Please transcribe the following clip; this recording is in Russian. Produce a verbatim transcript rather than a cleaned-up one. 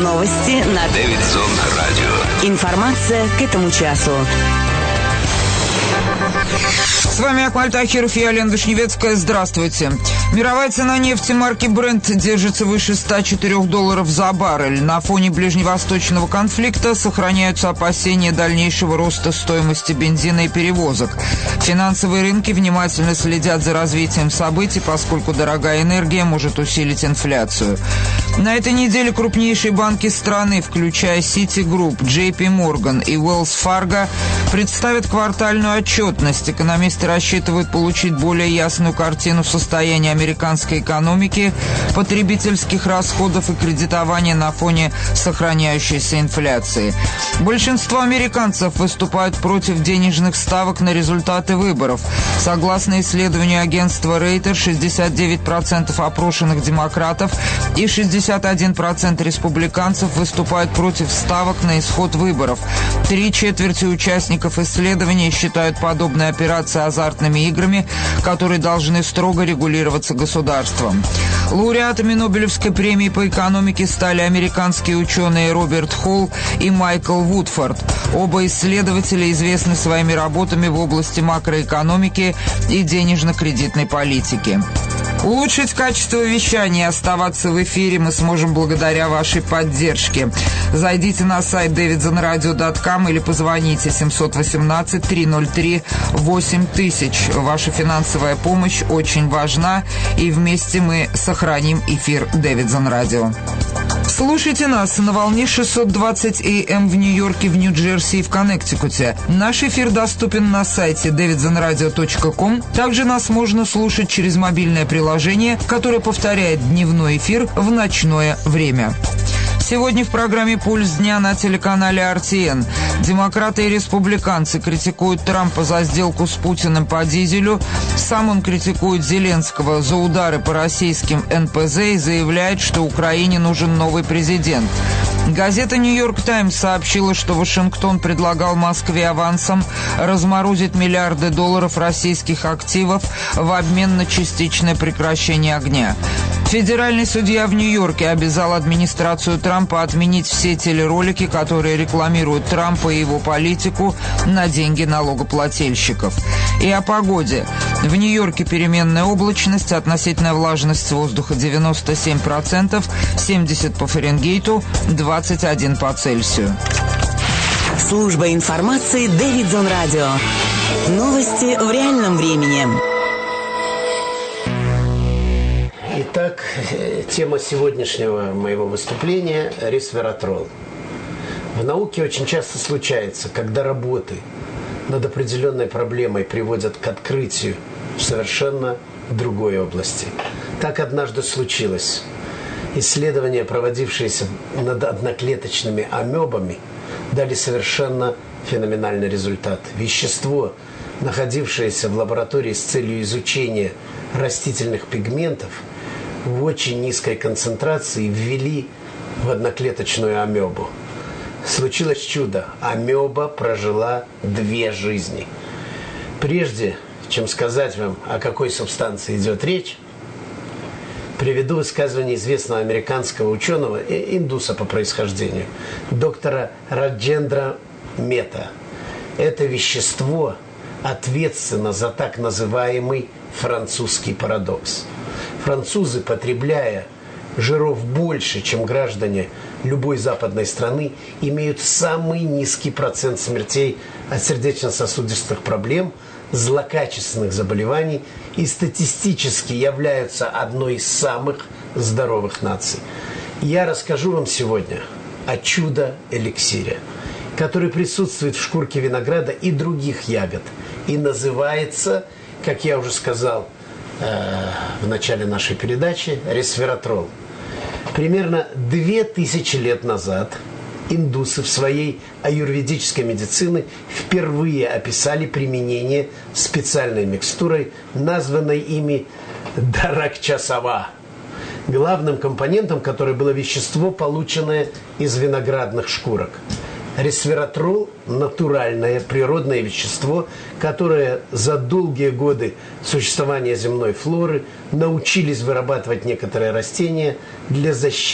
Новости на Дэвидсон Радио. Информация к этому часу. С вами Акмаль Тахиров, я Лена Вишневецкая. Здравствуйте. Мировая цена нефти марки Brent держится выше ста четырёх долларов за баррель. На фоне ближневосточного конфликта сохраняются опасения дальнейшего роста стоимости бензина и перевозок. Финансовые рынки внимательно следят за развитием событий, поскольку дорогая энергия может усилить инфляцию. На этой неделе крупнейшие банки страны, включая Citigroup, джей пи Morgan и Wells Fargo, представят квартальную отчетность. Экономисты рассчитывают получить более ясную картину состояния американской экономики, потребительских расходов и кредитования на фоне сохраняющейся инфляции. Большинство американцев выступают против денежных ставок на результаты выборов. Согласно исследованию агентства Рейтер, шестьдесят девять процентов опрошенных демократов и шестьдесят один процент республиканцев выступают против ставок на исход выборов. Три четверти участников исследования считают подобные операции азартными играми, которые должны строго регулироваться государством. Лауреатами Нобелевской премии по экономике стали американские ученые Роберт Холл и Майкл Вудфорд. Оба исследователя известны своими работами в области макроэкономики и денежно-кредитной политики. Улучшить качество вещания и оставаться в эфире мы сможем благодаря вашей поддержке. Зайдите на сайт дэвидсон радио точка ком или позвоните семь один восемь три ноль три восемь тысяч. Ваша финансовая помощь очень важна, и вместе мы сохраним эфир Дэвидсон Радио. Слушайте нас на волне шестьсот двадцать эй эм в Нью-Йорке, в Нью-Джерси и в Коннектикуте. Наш эфир доступен на сайте дэвидсон радио точка ком. Также нас можно слушать через мобильное приложение, которое повторяет дневной эфир в ночное время. Сегодня в программе «Пульс дня» на телеканале эр ти эн. Демократы и республиканцы критикуют Трампа за сделку с Путиным по дизелю. Сам он критикует Зеленского за удары по российским эн пэ зэ и заявляет, что Украине нужен новый президент. Газета «Нью-Йорк Таймс» сообщила, что Вашингтон предлагал Москве авансом разморозить миллиарды долларов российских активов в обмен на частичное прекращение огня. Федеральный судья в Нью-Йорке обязал администрацию Трампа отменить все телеролики, которые рекламируют Трампа и его политику на деньги налогоплательщиков. И о погоде. В Нью-Йорке переменная облачность, относительная влажность воздуха девяносто семь процентов, семьдесят по Фаренгейту, двадцать один по Цельсию. Служба информации Дэвидсон Радио. Новости в реальном времени. Итак, тема сегодняшнего моего выступления – ресвератрол. В науке очень часто случается, когда работы над определенной проблемой приводят к открытию в совершенно другой области. Так однажды случилось. Исследования, проводившиеся над одноклеточными амебами, дали совершенно феноменальный результат. Вещество, находившееся в лаборатории с целью изучения растительных пигментов, в очень низкой концентрации ввели в одноклеточную амебу. Случилось чудо. Амеба прожила две жизни. Прежде чем сказать вам, о какой субстанции идет речь, приведу высказывание известного американского ученого, индуса по происхождению, доктора Раджендра Мета. Это вещество ответственно за так называемый французский парадокс. Французы, потребляя жиров больше, чем граждане любой западной страны, имеют самый низкий процент смертей от сердечно-сосудистых проблем, злокачественных заболеваний и статистически являются одной из самых здоровых наций. Я расскажу вам сегодня о чудо-эликсире, который присутствует в шкурке винограда и других ягод и называется, как я уже сказал в начале нашей передачи, ресвератрол. Примерно две тысячи лет назад индусы в своей аюрведической медицине впервые описали применение специальной микстурой, названной ими даракчасава, главным компонентом которой было вещество, полученное из виноградных шкурок. Ресвератрол – натуральное природное вещество, которое за долгие годы существования земной флоры научились вырабатывать некоторые растения для защиты